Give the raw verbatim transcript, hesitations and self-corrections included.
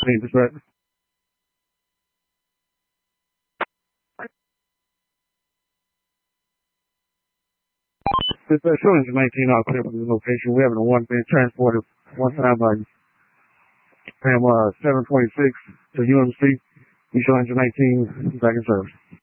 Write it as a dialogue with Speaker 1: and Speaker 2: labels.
Speaker 1: Need this back. This uh, showing is nineteen out clear from the location. We have a one been transported one time by Pam uh seven twenty six to U M C. We show engine nineteen back in service.